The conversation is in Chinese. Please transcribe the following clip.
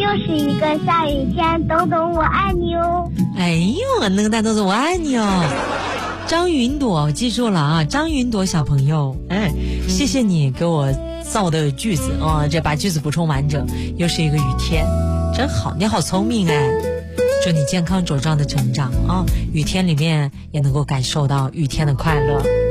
又是一个下雨天，东东我爱你哦。 哎呦，那个大豆子我爱你哦。张云朵，我记住了啊，张云朵小朋友，谢谢你给我造的句子啊，这把句子补充完整。又是一个雨天，真好，你好聪明哎！祝你健康茁壮的成长啊，雨天里面也能够感受到雨天的快乐。